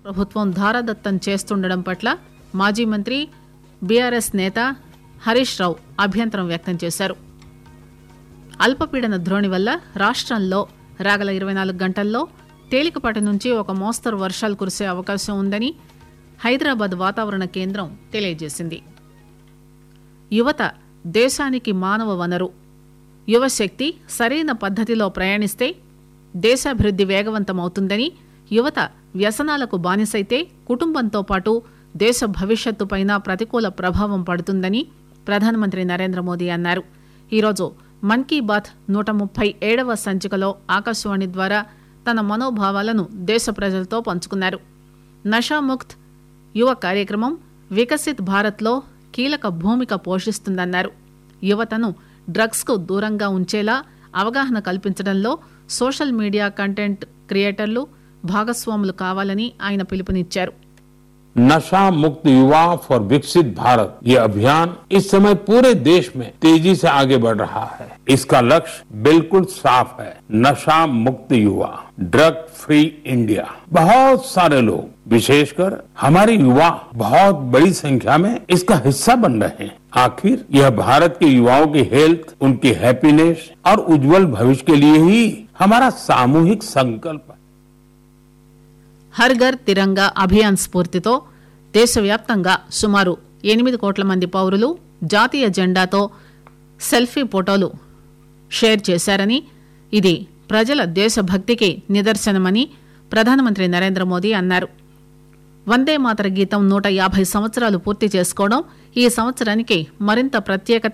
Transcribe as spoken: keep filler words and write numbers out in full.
ప్రభుత్వం ధారాదత్తం చేస్తుండడం పట్ల మాజీ మంత్రి బీఆర్ఎస్ నేత హరీష్ రావు అభ్యంతరం వ్యక్తం చేశారు. అల్పపీడన ద్రోణి వల్ల రాష్ట్రంలో రాగల ఇరవై నాలుగు గంటల్లో తేలికపాటి నుంచి ఒక మోస్తరు వర్షాలు కురిసే అవకాశం ఉందని హైదరాబాద్ వాతావరణ కేంద్రం తెలియజేసింది. యువత దేశానికి మానవ వనరు. యువశక్తి సరైన పద్ధతిలో ప్రయాణిస్తే దేశాభివృద్ది వేగవంతమవుతుందని, యువత వ్యసనాలకు బానిసైతే కుటుంబంతో పాటు దేశ భవిష్యత్తుపైన ప్రతికూల ప్రభావం పడుతుందని ప్రధానమంత్రి నరేంద్ర మోదీ అన్నారు. ఈరోజు మన్ కీ బాత్ నూట ముప్పై ఏడవ సంచికలో ఆకాశవాణి ద్వారా తన మనోభావాలను దేశ ప్రజలతో పంచుకున్నారు. నషాముక్త్ యువ కార్యక్రమం వికసిత్ భారత్లో కీలక భూమిక పోషిస్తుందన్నారు. యువతను డ్రగ్స్కు దూరంగా ఉంచేలా అవగాహన కల్పించడంలో సోషల్ మీడియా కంటెంట్ క్రియేటర్లు భాగస్వాములు కావాలని ఆయన పిలుపునిచ్చారు. नशा मुक्त युवा फॉर विकसित भारत ये अभियान इस समय पूरे देश में तेजी से आगे बढ़ रहा है. इसका लक्ष्य बिल्कुल साफ है, नशा मुक्त युवा, ड्रग फ्री इंडिया. बहुत सारे लोग, विशेषकर हमारे युवा बहुत बड़ी संख्या में इसका हिस्सा बन रहे हैं. आखिर यह भारत के युवाओं की हेल्थ, उनकी हैप्पीनेस और उज्जवल भविष्य के लिए ही हमारा सामूहिक संकल्प है. హర్ ఘర్ తిరంగా అభియాన్ స్ఫూర్తితో దేశవ్యాప్తంగా సుమారు ఎనిమిది కోట్ల మంది పౌరులు జాతీయ జెండాతో సెల్ఫీ ఫోటోలు షేర్ చేశారని, ఇది ప్రజల దేశభక్తికి నిదర్శనమని ప్రధానమంత్రి నరేంద్ర మోదీ అన్నారు. వందే మాతర గీతం నూట యాభై సంవత్సరాలు పూర్తి చేసుకోవడం ఈ సంవత్సరానికి మరింత ప్రత్యేకత